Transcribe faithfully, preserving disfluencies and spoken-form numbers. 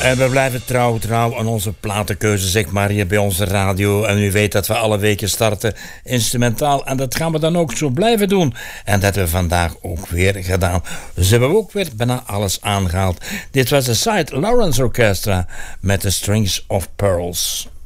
En we blijven trouw, trouw aan onze platenkeuze, zeg maar, hier bij onze radio. En u weet dat we alle weken starten instrumentaal. En dat gaan we dan ook zo blijven doen. En dat hebben we vandaag ook weer gedaan. Dus hebben we ook weer bijna alles aangehaald. Dit was de Saint Lawrence Orchestra met The Strings of Pearls.